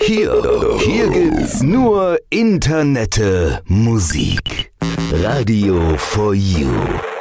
Hier gibt's nur Internette Musik. Radio for You.